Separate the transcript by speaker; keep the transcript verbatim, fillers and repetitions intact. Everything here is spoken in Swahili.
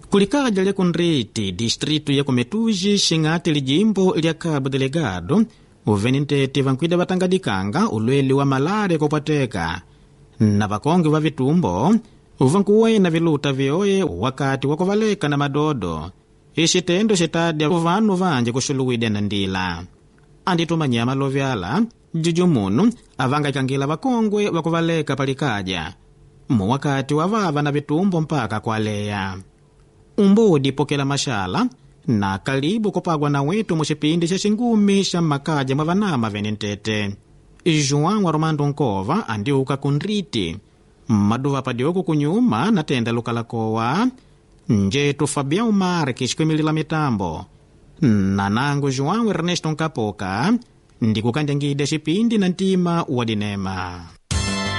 Speaker 1: Kulikaja lya Kunriti, distrito ya Kumetuji, xingati lijimbo lya Cabo Delegado, uvenintete vankwida vatangadikanga ulweli wa malaria kupateka, na vakongi va vitumbo uvankuwena viluta vyoye wakati wa kuvaleka na madodo. Ixitendo xitadya vanu vanje kuxuluwidya na ndila. Anditumanya malovyala, jujumunu avangakangila vakongwe wa kuvaleka palikaja, mu wakati wa vava na vitumbo mpaka kwaleya. Umbudi pokela mashala, na kalibu kupagwa na wetu muxipindi xa xingumi xa makaja mwa vanama venintete. João wa Romando Nkova andiuka Kunriti, maduva padioku kunyuma na tenda lukalakowa, njetu Fabião Marques kwimilila mitambo, na nangu João Ernesto Nkapoka ndikukandangide xipindi na ntima wa dinema.